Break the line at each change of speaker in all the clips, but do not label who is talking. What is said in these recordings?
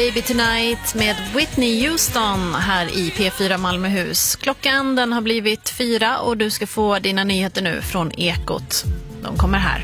Baby Tonight med Whitney Houston här i P4 Malmöhus. Klockan den har blivit 4 och du ska få dina nyheter nu från Ekot. De kommer här.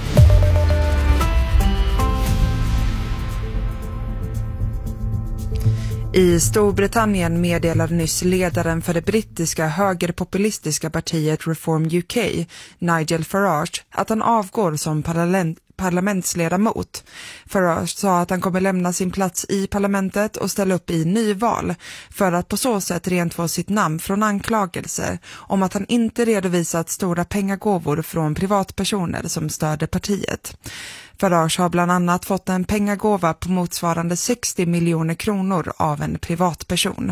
I Storbritannien meddelade nyss ledaren för det brittiska högerpopulistiska partiet Reform UK, Nigel Farage, att han avgår som parlamentsledamot. Farage sa att han kommer lämna sin plats i parlamentet och ställa upp i nyval för att på så sätt rent få sitt namn från anklagelser om att han inte redovisat stora pengagåvor från privatpersoner som stödde partiet. Farage har bland annat fått en pengagåva på motsvarande 60 miljoner kronor av en privatperson.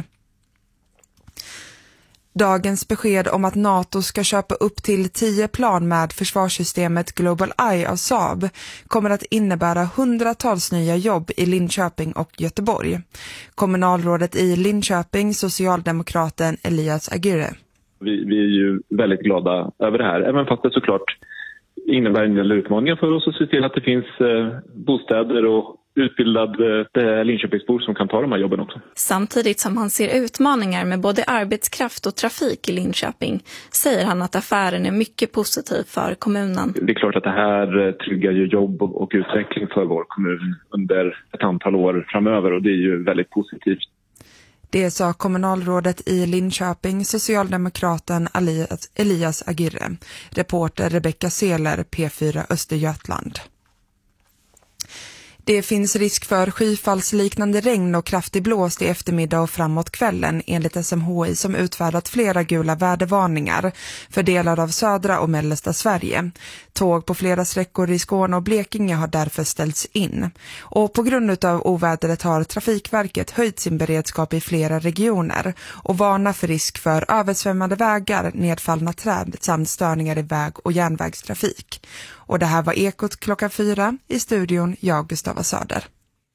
Dagens besked om att NATO ska köpa upp till 10 plan med försvarssystemet Global Eye av Saab kommer att innebära hundratals nya jobb i Linköping och Göteborg. Kommunalrådet i Linköping, socialdemokraten Elias Aguirre.
Vi är ju väldigt glada över det här, även fast det såklart innebär en del utmaningar för oss att se till att det finns bostäder och utbildade Linköpingsbor som kan ta de här jobben också.
Samtidigt som han ser utmaningar med både arbetskraft och trafik i Linköping säger han att affären är mycket positiv för kommunen.
Det är klart att det här tryggar ju jobb och utveckling för vår kommun under ett antal år framöver och det är ju väldigt positivt.
Det sa kommunalrådet i Linköping, socialdemokraten Elias Aguirre. Reporter Rebecca Seler, P4 Östergötland. Det finns risk för skyfallsliknande regn och kraftig blåst i eftermiddag och framåt kvällen enligt SMHI som utfärdat flera gula vädervarningar för delar av södra och mellersta Sverige. Tåg på flera sträckor i Skåne och Blekinge har därför ställts in. Och på grund av ovädret har Trafikverket höjt sin beredskap i flera regioner och varnar för risk för översvämmade vägar, nedfallna träd samt störningar i väg- och järnvägstrafik. Och det här var Ekot klockan 4 i studion, jag Gustava Söder.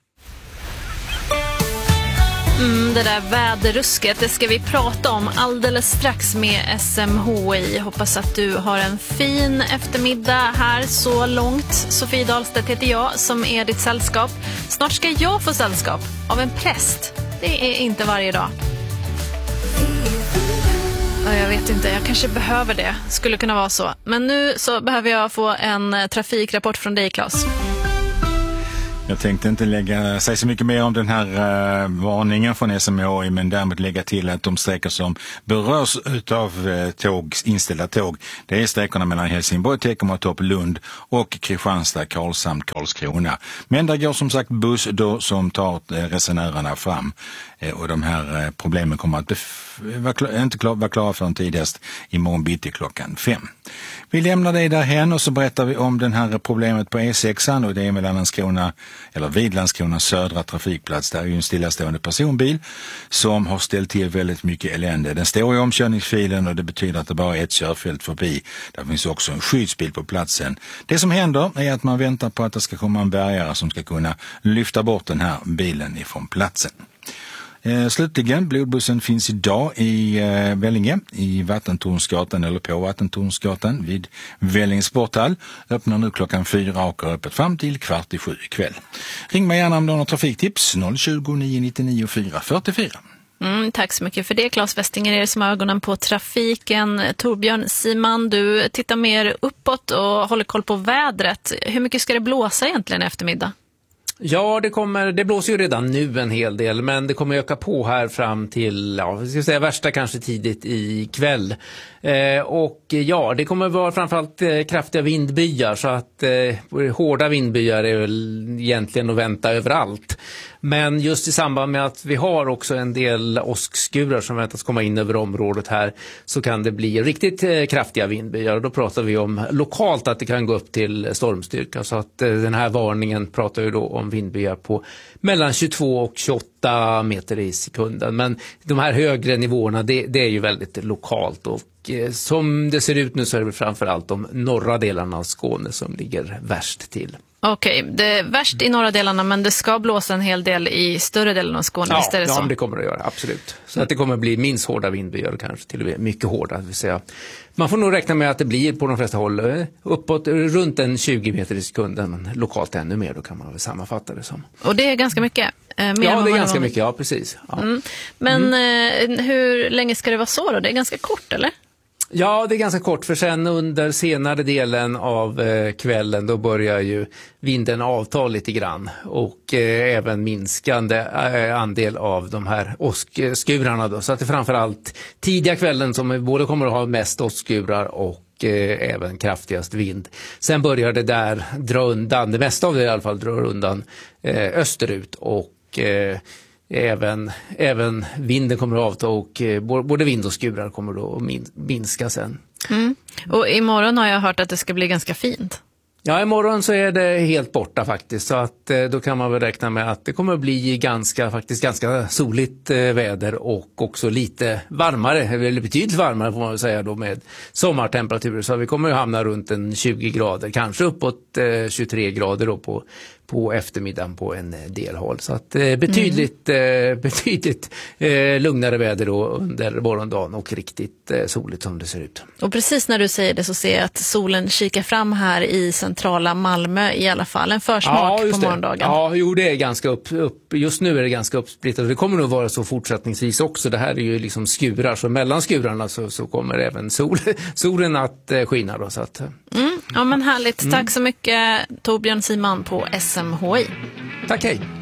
Det där väderrusket, det ska vi prata om alldeles strax med SMHI. Hoppas att du har en fin eftermiddag här så långt. Sofie Dahlstedt heter jag som är ditt sällskap. Snart ska jag få sällskap av en präst. Det är inte varje dag. Jag vet inte, jag kanske behöver det. Skulle kunna vara så. Men nu så behöver jag få en trafikrapport från dig, Claes.
Jag tänkte inte lägga sig så mycket mer om den här varningen från SMHI, men därmed lägga till att de sträckor som berörs utav inställda tåg, det är sträckorna mellan Helsingborg, Teckomatorp, Lund och Kristianstad, Karlshamn, Karlskrona. Men där går som sagt buss då som tar resenärerna fram och de här problemen kommer att vara klara för en tidigast imorgon bitti klockan 5. Vi lämnar det därhen och så berättar vi om den här problemet på E6 och det är mellan Landskrona eller vid Landskronas södra trafikplats. Där är ju en stillastående personbil som har ställt till väldigt mycket elände. Den står i omkörningsfilen och det betyder att det bara är ett körfält förbi. Där finns också en skyddsbil på platsen. Det som händer är att man väntar på att det ska komma en bärgare som ska kunna lyfta bort den här bilen ifrån platsen. Slutligen, blodbussen finns idag i Vellinge, i Vattentornsgatan eller på Vattentornsgatan vid Vellinge sporthall. Öppnar nu klockan 4 och är öppet fram till 6:15 ikväll. Ring mig gärna om du har några trafiktips, 020 999 444.
Tack så mycket för det, Claes Westinger är som har ögonen på trafiken. Torbjörn Siman, du tittar mer uppåt och håller koll på vädret. Hur mycket ska det blåsa egentligen i eftermiddag?
Ja, det blåser ju redan nu en hel del, men det kommer öka på här fram till, vi ska säga värsta kanske tidigt i kväll. Och ja, det kommer vara framförallt kraftiga vindbyar, så att hårda vindbyar är väl egentligen att vänta överallt. Men just i samband med att vi har också en del åskskurar som väntas komma in över området här, så kan det bli riktigt kraftiga vindbyar. Och då pratar vi om lokalt att det kan gå upp till stormstyrka. Så att den här varningen pratar ju då om vindbyar på mellan 22 och 28 meter i sekunden. Men de här högre nivåerna, det är ju väldigt lokalt. Och som det ser ut nu så är det framförallt de norra delarna av Skåne som ligger värst till.
Okej, det är värst i norra delarna, men det ska blåsa en hel del i större delen av Skåne.
Ja,
visst är det så?
Ja, det kommer det att göra, absolut. Så att det kommer bli minst hårda vindbyar, kanske till och med mycket hårda. Det vill säga. Man får nog räkna med att det blir på de flesta håll uppåt runt en 20 meter i sekunden, men lokalt ännu mer, då kan man väl sammanfatta det som.
Och det är ganska mycket?
Ja, det är ganska mycket, ja precis. Ja.
Men hur länge ska det vara så då? Det är ganska kort, eller?
Ja, det är ganska kort, för sen under senare delen av kvällen då börjar ju vinden avta lite grann och även minskande andel av de här åskskurarna då. Så att det framförallt tidiga kvällen som både kommer att ha mest åskskurar och även kraftigast vind. Sen börjar det där dra undan, det mesta av det i alla fall drar undan österut och även vinden kommer att avta och både vind och skurar kommer då att minska sen.
Och imorgon har jag hört att det ska bli ganska fint.
Ja, imorgon så är det helt borta faktiskt, så att då kan man väl räkna med att det kommer att bli ganska soligt väder och också lite varmare, eller betydligt varmare får man väl säga då, med sommartemperaturer, så vi kommer att hamna runt en 20 grader, kanske uppåt 23 grader då på eftermiddagen på en del håll. Så att betydligt lugnare väder då under morgondagen och riktigt soligt som det ser ut.
Och precis när du säger det så ser jag att solen kikar fram här i centrala Malmö i alla fall. En försmak på morgondagen.
Ja, jo, det är ganska upp. Just nu är det ganska uppsplittrat och det kommer nog vara så fortsättningsvis också. Det här är ju liksom skurar, så mellan skurarna så kommer även solen att skina då. Så att,
ja, men härligt. Tack så mycket, Torbjörn Siman på SMHI.
Tack, hej.